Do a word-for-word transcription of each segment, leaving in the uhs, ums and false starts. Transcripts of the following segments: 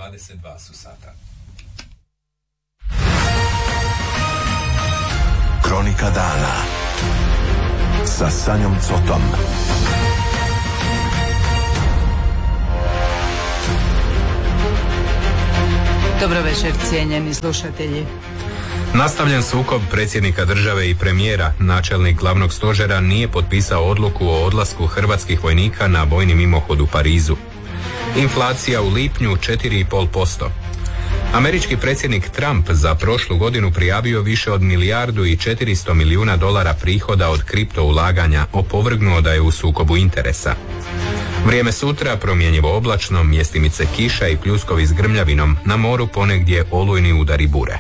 dvadeset dva su sata. Kronika dana sa Sanjom Cotom. Dobro večer, cijenjeni slušatelji. Nastavljen sukob predsjednika države i premijera, načelnik glavnog stožera nije potpisao odluku o odlasku hrvatskih vojnika na vojni mimohod u Parizu. Inflacija u lipnju četiri i pol posto. Američki predsjednik Trump za prošlu godinu prijavio više od milijardu i četiristo milijuna dolara prihoda od kripto ulaganja, opovrgnuo da je u sukobu interesa. Vrijeme sutra promjenjivo oblačno, mjestimice kiša i pljuskovi s grmljavinom, na moru ponegdje olujni udari bure.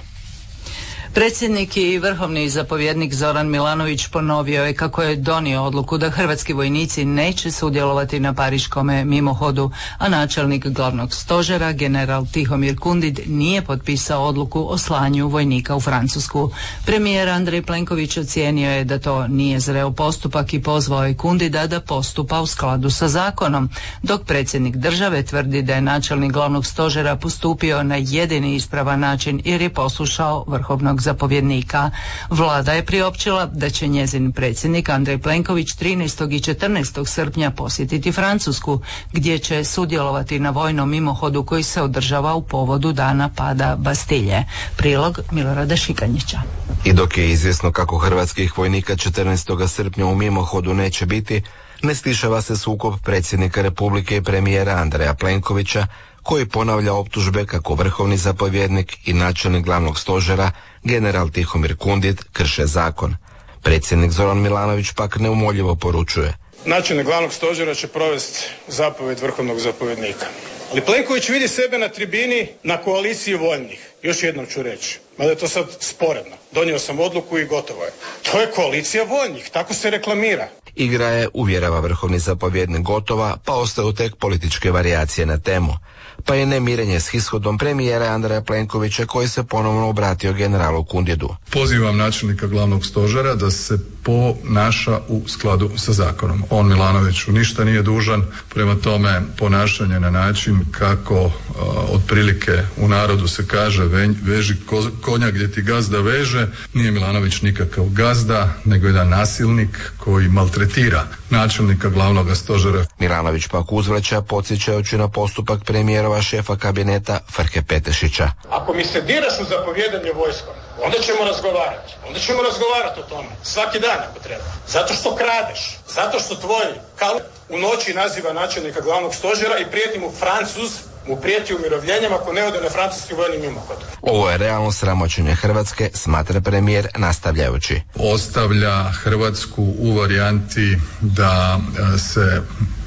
Predsjednik i vrhovni zapovjednik Zoran Milanović ponovio je kako je donio odluku da hrvatski vojnici neće sudjelovati na pariškome mimohodu, a načelnik glavnog stožera general Tihomir Kundit nije potpisao odluku o slanju vojnika u Francusku. Premijer Andrej Plenković ocijenio je da to nije zreo postupak i pozvao je Kundita da postupa u skladu sa zakonom, dok predsjednik države tvrdi da je načelnik glavnog stožera postupio na jedini ispravan način jer je poslušao vrhovnog zapovjednika. Vlada je priopćila da će njezin predsjednik Andrej Plenković trinaestog i četrnaestog srpnja posjetiti Francusku, gdje će sudjelovati na vojnom mimohodu koji se održava u povodu dana pada Bastilje. Prilog Milorada Šikanjića. I dok je izvjesno kako hrvatskih vojnika četrnaestog srpnja u mimohodu neće biti, ne stišava se sukob predsjednika Republike i premijera Andreja Plenkovića, koji ponavlja optužbe kako vrhovni zapovjednik i načelnik glavnog stožera general Tihomir Kundit krše zakon. Predsjednik Zoran Milanović pak neumoljivo poručuje: načelnik glavnog stožera će provesti zapovjed vrhovnog zapovjednika. Ali Plenković vidi sebe na tribini na koaliciji voljnih. Još jednom ću reći, mada je to sad sporedno. Donio sam odluku i gotovo je. To je koalicija voljnih, tako se reklamira. Igra je, uvjerava vrhovni zapovjednik, gotova, pa ostaju tek političke varijacije na temu. Pa je nemirenje s ishodom premijera Andreja Plenkovića, koji se ponovno obratio generalu Kunditu. Pozivam načelnika glavnog stožera da se ponaša u skladu sa zakonom. On Milanoviću ništa nije dužan, prema tome ponašanje na način kako uh, otprilike u narodu se kaže ve, veži ko, konja gdje ti gazda veže, nije Milanović nikakav gazda, nego jedan nasilnik koji maltretira načelnika glavnog stožera. Milanović pak uzvraća, podsjećajući na postupak premijerova šefa kabineta Frke Petešića. Ako mi se diraš u zapovjedanje vojskom, onda ćemo razgovarati. Onda ćemo razgovarati o tome. Svaki dan ako treba. Zato što kradeš. Zato što tvoj kal u noći naziva načelnika glavnog stožera i prijeti mu Francuz, mu prijeti umirovljenjem ako ne ode na francuski vojni mimohod. Ovo je realno sramoćenje Hrvatske, smatra premijer, nastavljajući: ostavlja Hrvatsku u varijanti da se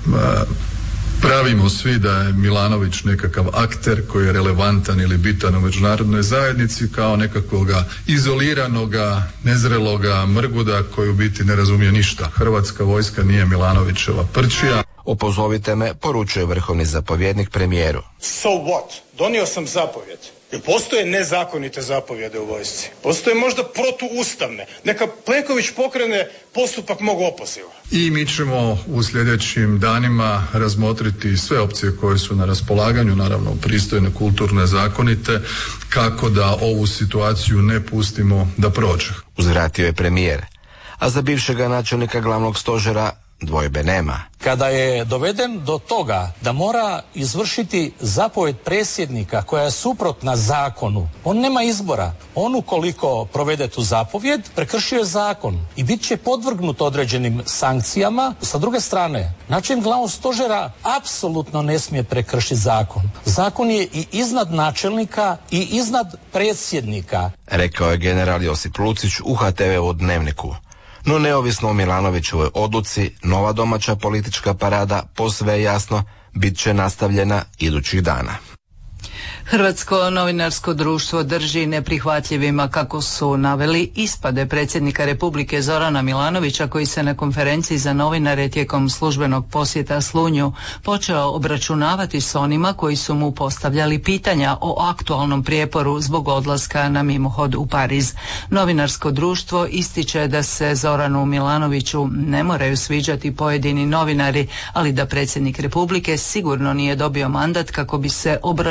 pravimo svi da je Milanović nekakav akter koji je relevantan ili bitan u međunarodnoj zajednici, kao nekakvoga izoliranoga, nezreloga mrguda koji u biti ne razumije ništa. Hrvatska vojska nije Milanovićeva prčija. Opozovite me, poručuje vrhovni zapovjednik premijeru. So what? Donio sam zapovjed. Jer postoje nezakonite zapovjede u vojsci. Postoje možda protuustavne. Neka Plenković pokrene postupak mog opoziva. I mi ćemo u sljedećim danima razmotriti sve opcije koje su na raspolaganju, naravno pristojne, kulturne, zakonite, kako da ovu situaciju ne pustimo da prođe. Uzvratio je premijer. A za bivšega načelnika glavnog stožera dvojbe nema. Kada je doveden do toga da mora izvršiti zapovjed predsjednika koja je suprotna zakonu, on nema izbora. On ukoliko provede tu zapovjed, prekršio je zakon i bit će podvrgnut određenim sankcijama. Sa druge strane, načelnik glavnog stožera apsolutno ne smije prekršiti zakon. Zakon je i iznad načelnika i iznad predsjednika, rekao je general Josip Lucić u ha te ve u Dnevniku. No neovisno o Milanovićevoj odluci, nova domaća politička parada posve je jasno bit će nastavljena idućih dana. Hrvatsko novinarsko društvo drži neprihvatljivima, kako su naveli, ispade predsjednika Republike Zorana Milanovića, koji se na konferenciji za novinare tijekom službenog posjeta Slunju počeo obračunavati s onima koji su mu postavljali pitanja o aktualnom prijeporu zbog odlaska na mimohod u Pariz. Novinarsko društvo ističe da se Zoranu Milanoviću ne moraju sviđati pojedini novinari, ali da predsjednik Republike sigurno nije dobio mandat kako bi se obračunavao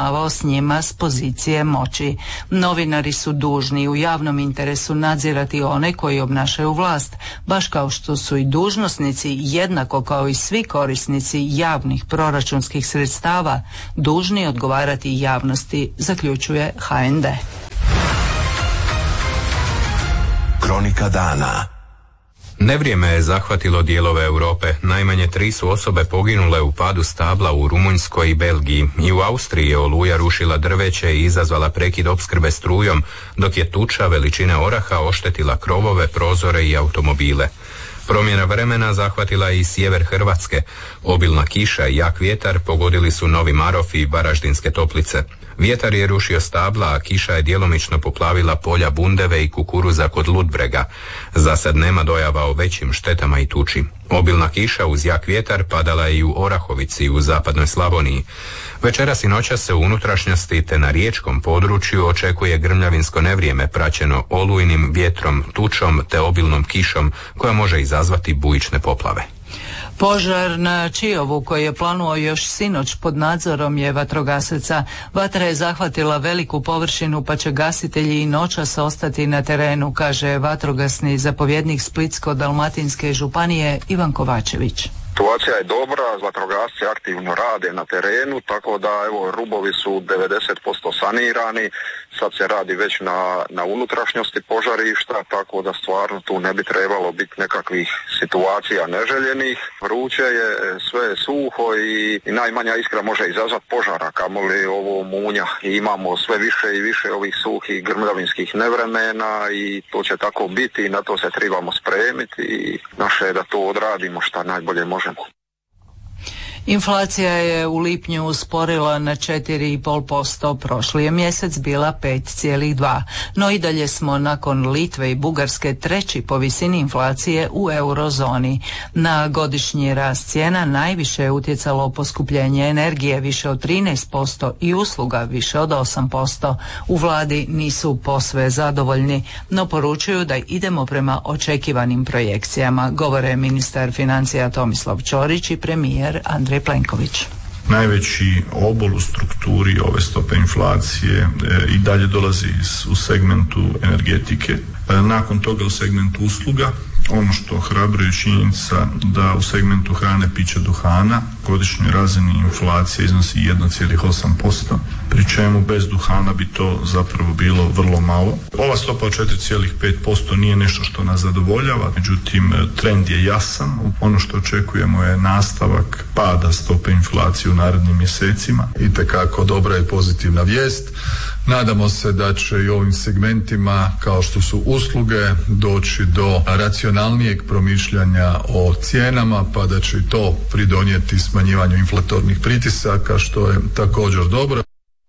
obračunavao s njima s pozicije moći. Novinari su dužni u javnom interesu nadzirati one koji obnašaju vlast, baš kao što su i dužnosnici, jednako kao i svi korisnici javnih proračunskih sredstava, dužni odgovarati javnosti, zaključuje ha en de. Kronika dana. Nevrijeme je zahvatilo dijelove Europe. Najmanje tri su osobe poginule u padu stabla u Rumunjskoj i Belgiji. I u Austriji je oluja rušila drveće i izazvala prekid opskrbe strujom, dok je tuča veličine oraha oštetila krovove, prozore i automobile. Promjena vremena zahvatila je i sjever Hrvatske. Obilna kiša i jak vjetar pogodili su Novi Marof i Varaždinske Toplice. Vjetar je rušio stabla, a kiša je djelomično poplavila polja bundeve i kukuruza kod Ludbrega. Za sad nema dojava o većim štetama i tuči. Obilna kiša uz jak vjetar padala je i u Orahovici u zapadnoj Slavoniji. Večeras i noćas se u unutrašnjosti te na riječkom području očekuje grmljavinsko nevrijeme praćeno olujnim vjetrom, tučom te obilnom kišom koja može izazvati bujične poplave. Požar na Čiovu koji je planuo još sinoć pod nadzorom je vatrogasaca. Vatra je zahvatila veliku površinu pa će gasitelji i noćas ostati na terenu, kaže vatrogasni zapovjednik Splitsko-dalmatinske županije Ivan Kovačević. Situacija je dobra, vatrogasci aktivno rade na terenu, tako da evo rubovi su devedeset posto sanirani, sad se radi već na, na unutrašnjosti požarišta, tako da stvarno tu ne bi trebalo biti nekakvih situacija neželjenih. Vruće je, sve je suho i, i najmanja iskra može izazvati požara, kamoli ovo munja. I imamo sve više i više ovih suhih grmljavinskih nevremena i to će tako biti i na to se trebamo spremiti i naše je da to odradimo šta najbolje možemo. Inflacija je u lipnju usporila na četiri zarez pet posto, prošli je mjesec bila pet zarez dva, no i dalje smo nakon Litve i Bugarske treći po visini inflacije u eurozoni. Na godišnji rast cijena najviše je utjecalo poskupljenje energije više od trinaest posto i usluga više od osam posto. U vladi nisu posve zadovoljni, no poručuju da idemo prema očekivanim projekcijama, govore ministar financija Tomislav Ćorić i premijer Andrej Plenković. Najveći obol u strukturi ove stope inflacije e, i dalje dolazi u segmentu energetike. E, nakon toga u segmentu usluga. Ono što ohrabruje činjenica da u segmentu hrane, pića, duhana godišnjoj razini inflacija iznosi jedan zarez osam posto, pri čemu bez duhana bi to zapravo bilo vrlo malo. Ova stopa od četiri zarez pet posto nije nešto što nas zadovoljava, međutim trend je jasan. Ono što očekujemo je nastavak pada stope inflacije u narednim mjesecima. Itekako dobra i pozitivna vijest. Nadamo se da će i ovim segmentima kao što su usluge doći do racionalnijeg promišljanja o cijenama, pa da će i to pridonijeti smanjivanju inflatornih pritisaka, što je također dobro.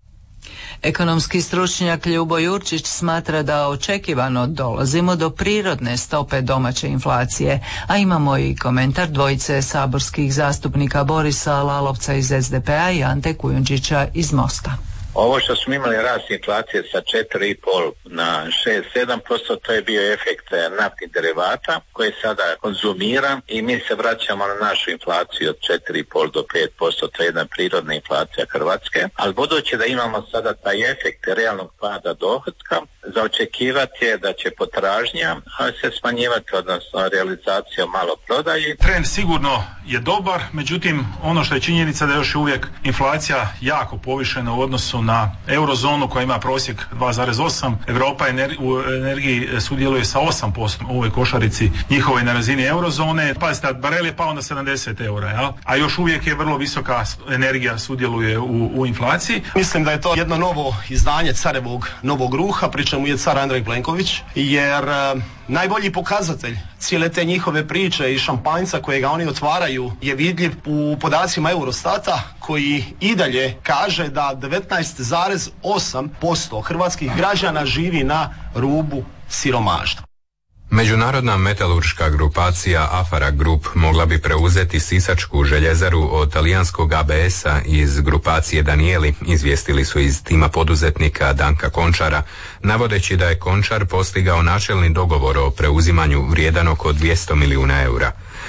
Ekonomski stručnjak Ljubo Jurčić smatra da očekivano dolazimo do prirodne stope domaće inflacije, a imamo i komentar dvojice saborskih zastupnika Borisa Lalovca iz es de pe a i Ante Kujundžića iz Mosta. Ovo što smo imali rast inflacije sa četiri zarez pet na šest do sedam posto, to je bio efekt naftnih derivata koji sada konzumira i mi se vraćamo na našu inflaciju od četiri zarez pet do pet posto, to je jedna prirodna inflacija Hrvatske, ali budući da imamo sada taj efekt realnog pada dohotka, za očekivati je da će potražnja se smanjivati, odnosno realizacija malo prodaji. Trend sigurno je dobar, međutim ono što je činjenica da je još uvijek inflacija jako povišena u odnosu na eurozonu koja ima prosjek dva zarez osam. Europa u energiji sudjeluje sa osam posto u ovoj košarici njihovoj na razini eurozone. Pazite, barel je pao na sedamdeset eura, ja? A još uvijek je vrlo visoka energija sudjeluje u, u inflaciji. Mislim da je to jedno novo izdanje carevog novog ruha, pri čemu je car Andrej Plenković, jer uh, najbolji pokazatelj cijele te njihove priče i šampanjca kojega oni otvaraju je vidljiv u podacima Eurostata koji i dalje kaže da devetnaest zarez osam posto hrvatskih građana živi na rubu siromaštva. Međunarodna metalurška grupacija Afara Group mogla bi preuzeti sisačku željezaru od talijanskog a be es-a iz grupacije Danieli, izvijestili su iz tima poduzetnika Danka Končara, navodeći da je Končar postigao načelni dogovor o preuzimanju vrijedan oko dvjesto milijuna eura.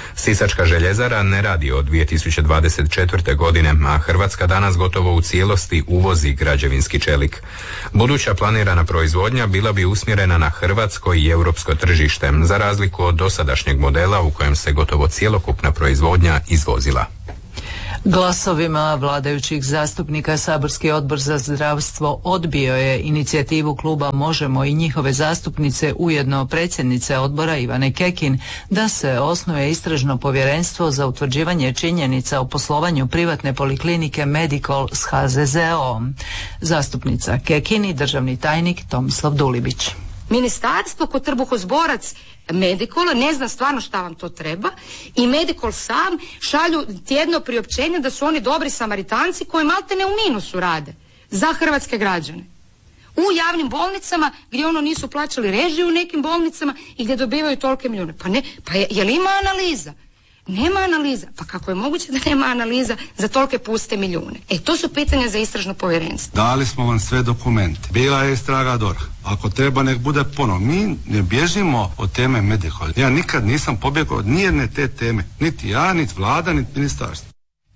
Sisačka željezara ne radi od dvije tisuće dvadeset četvrte. godine, a Hrvatska danas gotovo u cijelosti uvozi građevinski čelik. Buduća planirana proizvodnja bila bi usmjerena na hrvatsko i europsko tržište, za razliku od dosadašnjeg modela u kojem se gotovo cjelokupna proizvodnja izvozila. Glasovima vladajućih zastupnika Saborski odbor za zdravstvo odbio je inicijativu kluba Možemo i njihove zastupnice, ujedno predsjednice odbora Ivane Kekin, da se osnuje istražno povjerenstvo za utvrđivanje činjenica o poslovanju privatne poliklinike Medikol s H Z Z O-om. Zastupnica Kekin i državni tajnik Tomislav Dulibić. Ministarstvo kod trbuhozborac Medikol ne zna stvarno šta vam to treba i Medikol sam šalju tjedno priopćenje da su oni dobri Samaritanci koji malte ne u minusu rade za hrvatske građane. U javnim bolnicama gdje ono nisu plaćali režiju u nekim bolnicama i gdje dobivaju tolike milijune. Pa ne, pa je, je li ima analiza? Nema analiza. Pa kako je moguće da nema analiza za tolike puste milijune? E, to su pitanja za istražno povjerenstvo. Dali smo vam sve dokumente. Bila je istraga D O R H. Ako treba, nek bude ponovno. Mi ne bježimo od teme Medikol. Ja nikad nisam pobjegao od nijedne te teme. Niti ja, niti vlada, niti ministarstvo.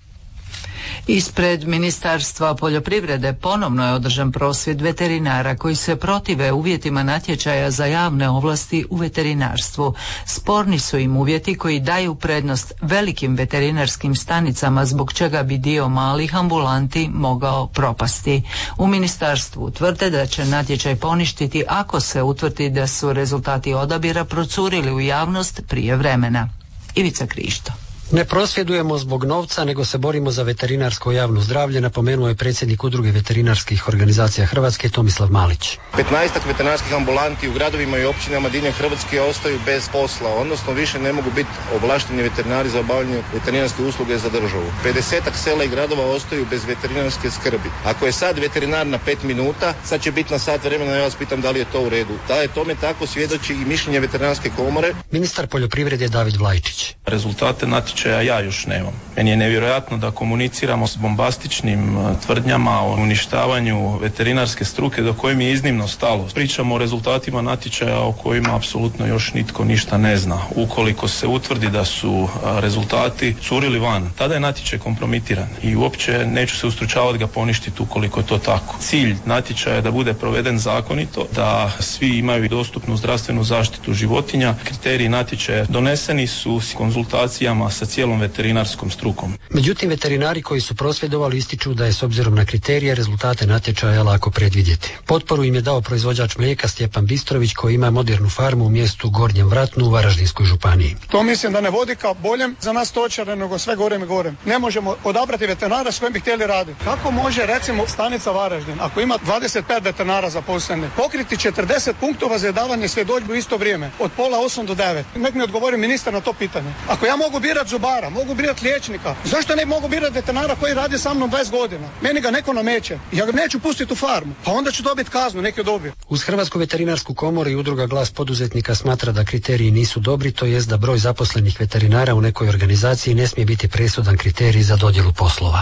Ispred Ministarstva poljoprivrede ponovno je održan prosvjed veterinara koji se protive uvjetima natječaja za javne ovlasti u veterinarstvu. Sporni su im uvjeti koji daju prednost velikim veterinarskim stanicama, zbog čega bi dio malih ambulanti mogao propasti. U ministarstvu tvrde da će natječaj poništiti ako se utvrdi da su rezultati odabira procurili u javnost prije vremena. Ivica Krišto. Ne prosvjedujemo zbog novca, nego se borimo za veterinarsko javno zdravlje, napomenuo je predsjednik Udruge veterinarskih organizacija Hrvatske Tomislav Malić. petnaestak veterinarskih ambulanti u gradovima i općinama diljem Hrvatske ostaju bez posla, odnosno više ne mogu biti ovlašteni veterinari za obavljanje veterinarske usluge za državu. pedesetak sela i gradova ostaju bez veterinarske skrbi. Ako je sad veterinar na pet minuta, sad će biti na sat vremena, ja vas pitam da li je to u redu. Da je tome tako svjedoči i mišljenje veterinarske komore. Ministar poljoprivrede David Vlajčić. Rezultate natječaja ja još nemam. Meni je nevjerojatno da komuniciramo s bombastičnim tvrdnjama o uništavanju veterinarske struke do koje mi je iznimno stalo. Pričamo o rezultatima natječaja o kojima apsolutno još nitko ništa ne zna. Ukoliko se utvrdi da su rezultati curili van, tada je natječaj kompromitiran i uopće neću se ustručavati ga poništiti ukoliko je to tako. Cilj natječaja je da bude proveden zakonito, da svi imaju dostupnu zdravstvenu zaštitu životinja. Kriteriji natječaja doneseni su s konzultacijama sa cijelom veterinarskom strukom. Međutim, veterinari koji su prosvjedovali ističu da je s obzirom na kriterije rezultate natječaja lako predvidjeti. Potporu im je dao proizvođač mlijeka Stjepan Bistrović koji ima modernu farmu u mjestu Gornjem Vratnu u Varaždinskoj županiji. To mislim da ne vodi ka boljem za nas stočare, nego sve gorem i gorem. Ne možemo odabrati veterinara s kojim bi htjeli raditi. Kako može recimo stanica Varaždin, ako ima dvadeset pet veterinara zaposlene, pokriti četrdeset punktova za davanje svjedodžbe u isto vrijeme, od pola osam do devet? Nek mi odgovori ministar na to pitanje. Ako ja mogu birati zubara, mogu birati liječnika, zašto ne mogu birati veterinara koji radi sa mnom dvadeset godina? Meni ga neko nameće. Ja ga neću pustiti u farmu, pa onda ću dobiti kaznu, neki dobiju. Uz Hrvatsku veterinarsku komoru i Udruga Glas poduzetnika smatra da kriteriji nisu dobri, to jest da broj zaposlenih veterinara u nekoj organizaciji ne smije biti presudan kriterij za dodjelu poslova.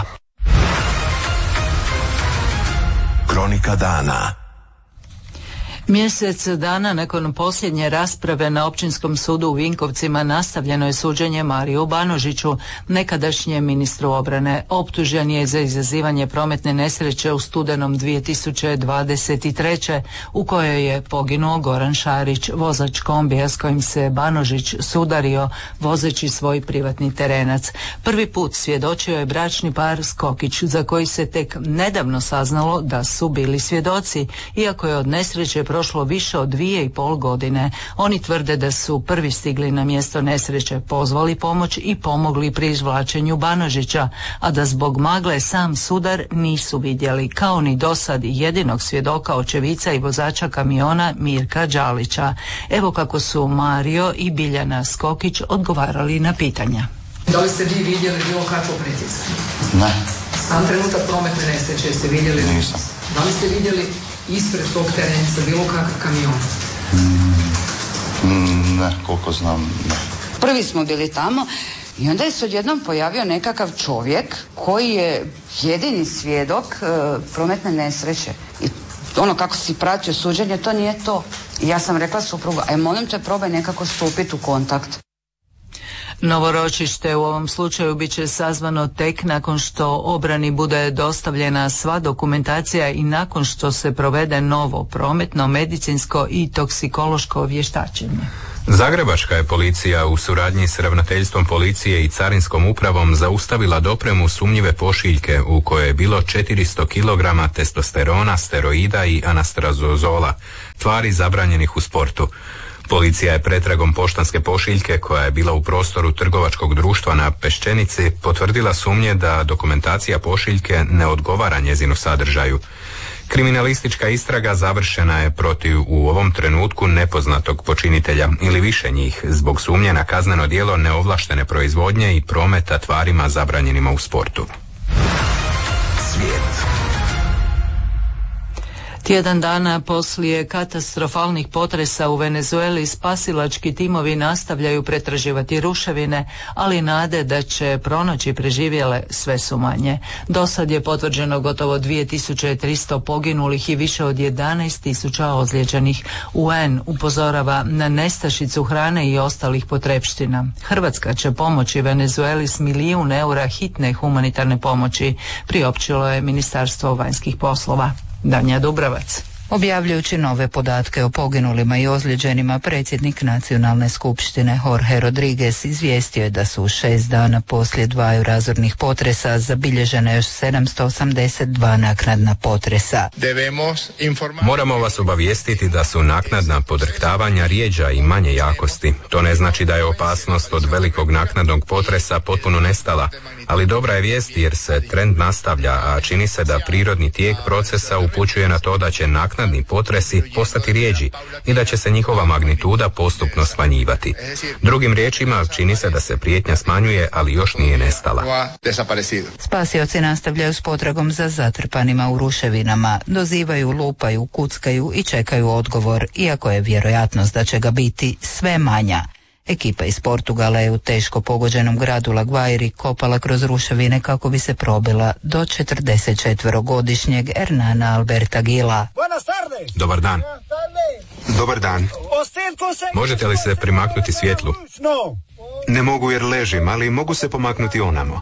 Kronika dana. Mjesec dana nakon posljednje rasprave na Općinskom sudu u Vinkovcima nastavljeno je suđenje Mariju Banožiću, nekadašnjem ministru obrane. Optužen je za izazivanje prometne nesreće u studenom dvije tisuće dvadeset treće. u kojoj je poginuo Goran Šarić, vozač kombija s kojim se Banožić sudario vozeći svoj privatni terenac. Prvi put svjedočio je bračni par Skokić, za koji se tek nedavno saznalo da su bili svjedoci, iako je od nesreće prošlo više od dvije i pol godine. Oni tvrde da su prvi stigli na mjesto nesreće, pozvali pomoć i pomogli pri izvlačenju Banožića, a da zbog magle sam sudar nisu vidjeli, kao ni dosad jedinog svjedoka, očevica i vozača kamiona Mirka Đalića. Evo kako su Mario i Biljana Skokić odgovarali na pitanja. Da li ste vi vidjeli bilo kakvo pritisanje? Ne. Sam trenutak prometne nesreće ste vidjeli? Nisam. Da li ste vidjeli ispred tog terenca bilo kakav kamion? Mm, ne, koliko znam, ne. Prvi smo bili tamo i onda je se odjednom pojavio nekakav čovjek koji je jedini svjedok e, prometne nesreće. I ono kako si pratio suđenje, to nije to. I ja sam rekla suprugu, aj molim te probaj nekako stupiti u kontakt. Novo ročište u ovom slučaju bit će sazvano tek nakon što obrani bude dostavljena sva dokumentacija i nakon što se provede novo prometno, medicinsko i toksikološko vještačenje. Zagrebačka je policija u suradnji s ravnateljstvom policije i carinskom upravom zaustavila dopremu sumnjive pošiljke u kojoj je bilo četiristo kilograma testosterona, steroida i anastrazozola, tvari zabranjenih u sportu. Policija je pretragom poštanske pošiljke koja je bila u prostoru trgovačkog društva na Peščenici potvrdila sumnje da dokumentacija pošiljke ne odgovara njezinu sadržaju. Kriminalistička istraga završena je protiv u ovom trenutku nepoznatog počinitelja ili više njih zbog sumnje na kazneno djelo neovlaštene proizvodnje i prometa tvarima zabranjenima u sportu. Svijet. Tjedan dana poslije katastrofalnih potresa u Venezueli spasilački timovi nastavljaju pretraživati ruševine, ali nade da će pronaći preživjele sve su manje. Do sad je potvrđeno gotovo dvije tisuće tristo poginulih i više od jedanaest tisuća ozlijeđenih. U en upozorava na nestašicu hrane i ostalih potrepština. Hrvatska će pomoći Venezueli s milijun eura hitne humanitarne pomoći, priopćilo je Ministarstvo vanjskih poslova. Danja Dubravac. Objavljujući nove podatke o poginulima i ozlijeđenima, predsjednik Nacionalne skupštine Jorge Rodriguez izvijestio je da su u šest dana poslije dvaju razornih potresa zabilježena još sedamsto osamdeset dva naknadna potresa. Moramo vas obavijestiti da su naknadna podrhtavanja rjeđa i manje jakosti. To ne znači da je opasnost od velikog naknadnog potresa potpuno nestala, ali dobra je vijest jer se trend nastavlja, a čini se da prirodni tijek procesa upućuje na to da će naknadni naknadni potresi postati rjeđi i da će se njihova magnituda postupno smanjivati. Drugim riječima, čini se da se prijetnja smanjuje, ali još nije nestala. Spasioci nastavljaju s potragom za zatrpanima u ruševinama, dozivaju, lupaju, kuckaju i čekaju odgovor, iako je vjerojatnost da će ga biti sve manja. Ekipa iz Portugala je u teško pogođenom gradu La Guairi kopala kroz ruševine kako bi se probila do četrdeset četverogodišnjeg Hernana Alberta Gila. Dobar dan. Dobar dan. Možete li se primaknuti svjetlu? Ne mogu jer ležim, ali mogu se pomaknuti onamo.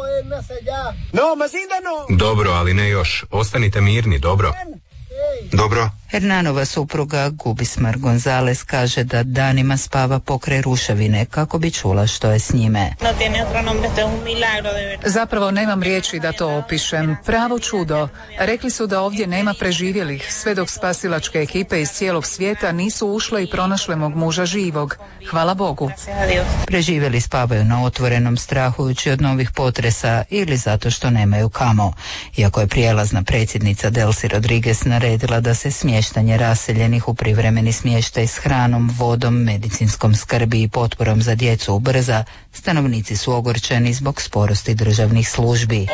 Dobro, ali ne još. Ostanite mirni, dobro? Dobro. Hernanova supruga Gubismar Gonzales kaže da danima spava pokraj ruševine kako bi čula što je s njime. Zapravo nemam riječi da to opišem. Pravo čudo. Rekli su da ovdje nema preživjelih, sve dok spasilačke ekipe iz cijelog svijeta nisu ušle i pronašle mog muža živog. Hvala Bogu. Preživjeli spavaju na otvorenom strahujući od novih potresa ili zato što nemaju kamo. Iako je prijelazna predsjednica Delcy Rodriguez naredila da se smještanje raseljenih u privremeni smještaj s hranom, vodom, medicinskom skrbi i potporom za djecu ubrza, stanovnici su ogorčeni zbog sporosti državnih službi.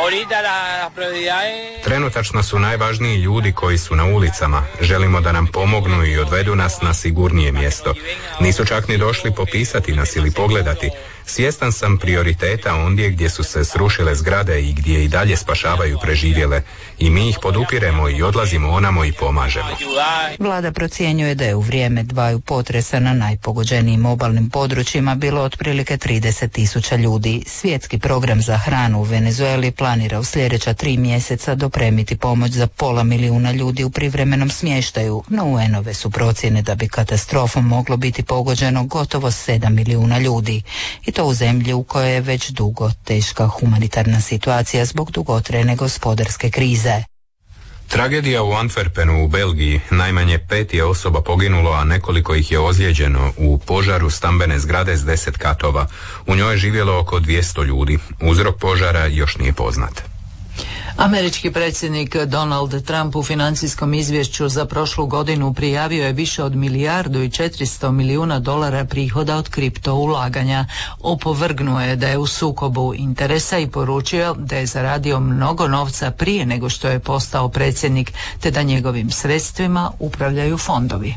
Trenutačno su najvažniji ljudi koji su na ulicama. Želimo da nam pomognu i odvedu nas na sigurnije mjesto. Nisu čak ni došli popisati nas ili pogledati. Svjestan sam prioriteta ondje gdje su se srušile zgrade i gdje i dalje spašavaju preživjele. I mi ih podupiremo i odlazimo onamo i pomažemo. Vlada procjenjuje da je u vrijeme dvaju potresa na najpogođenijim obalnim područjima bilo otprilike trideset tisuća ljudi. Svjetski program za hranu u Venezueli planira u sljedeća tri mjeseca dopremiti pomoć za pola milijuna ljudi u privremenom smještaju, no U N-ove su procjene da bi katastrofom moglo biti pogođeno gotovo sedam milijuna ljudi. I to u zemlji u kojoj je već dugo teška humanitarna situacija zbog dugotrajne gospodarske krize. Tragedija u Antwerpenu u Belgiji, najmanje pet je osoba poginulo, a nekoliko ih je ozlijeđeno u požaru stambene zgrade s deset katova. U njoj je živjelo oko dvjesto ljudi. Uzrok požara još nije poznat. Američki predsjednik Donald Trump u financijskom izvješću za prošlu godinu prijavio je više od milijardu i četiristo milijuna dolara prihoda od kripto ulaganja. Opovrgnuo je da je u sukobu interesa i poručio da je zaradio mnogo novca prije nego što je postao predsjednik, te da njegovim sredstvima upravljaju fondovi.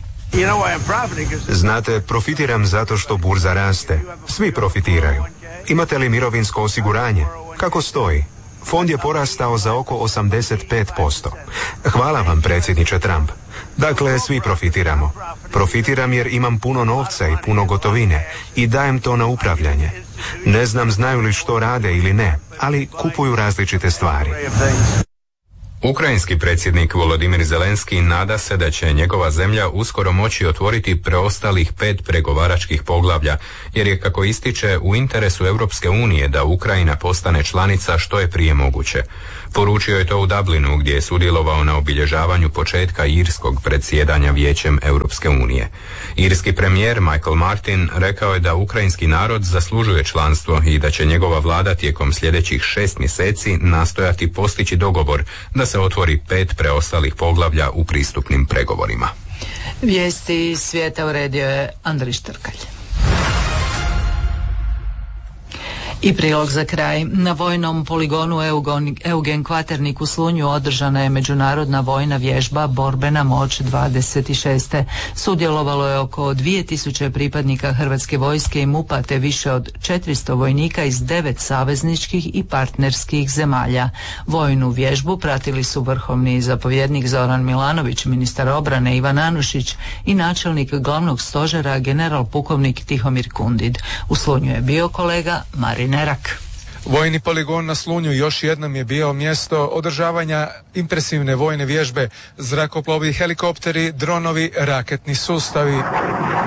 Znate, profitiram zato što burza raste. Svi profitiraju. Imate li mirovinsko osiguranje? Kako stoji? Fond je porastao za oko osamdeset pet posto. Hvala vam, predsjedniče Trump. Dakle, svi profitiramo. Profitiram jer imam puno novca i puno gotovine i dajem to na upravljanje. Ne znam znaju li što rade ili ne, ali kupuju različite stvari. Ukrajinski predsjednik Volodimir Zelenski nada se da će njegova zemlja uskoro moći otvoriti preostalih pet pregovaračkih poglavlja, jer je, kako ističe, u interesu Europske unije da Ukrajina postane članica što je prije moguće. Poručio je to u Dublinu, gdje je sudjelovao na obilježavanju početka irskog predsjedanja Vijećem Europske unije. Irski premijer Michael Martin rekao je da ukrajinski narod zaslužuje članstvo i da će njegova vlada tijekom sljedećih šest mjeseci nastojati postići dogovor da se otvori pet preostalih poglavlja u pristupnim pregovorima. Vijesti svijeta uredio je Andrić Trkalj. I prilog za kraj. Na vojnom poligonu Eugen Kvaternik u Slunju održana je međunarodna vojna vježba Borbena moć dvadeset šest. Sudjelovalo je oko dvije tisuće pripadnika Hrvatske vojske i MUP-a te više od četiristo vojnika iz devet savezničkih i partnerskih zemalja. Vojnu vježbu pratili su vrhovni zapovjednik Zoran Milanović, ministar obrane Ivan Anušić i načelnik glavnog stožera general pukovnik Tihomir Kundid. U Slunju je bio kolega Marin Nerak. Vojni poligon na Slunju još jednom je bio mjesto održavanja impresivne vojne vježbe, zrakoplovi, helikopteri, dronovi, raketni sustavi.